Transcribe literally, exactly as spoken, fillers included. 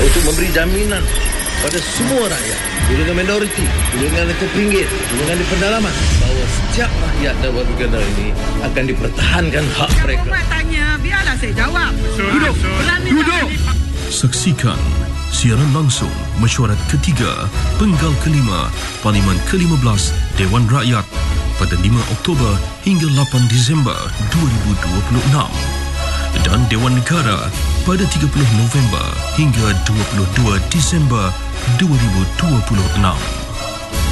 untuk memberi jaminan pada semua rakyat, golongan minoriti, golongan terpinggir, golongan di pedalaman, bahawa setiap rakyat dan warga negara ini akan dipertahankan hak mereka. Buat tanya, biarlah saya jawab. Duduk, duduk. Saksikan siaran langsung mesyuarat ketiga penggal kelima Parlimen ke lima belas Dewan Rakyat pada lima Oktober hingga lapan Disember dua ribu dua puluh enam dan Dewan Negara pada tiga puluh November hingga dua puluh dua Disember dua ribu dua puluh enam.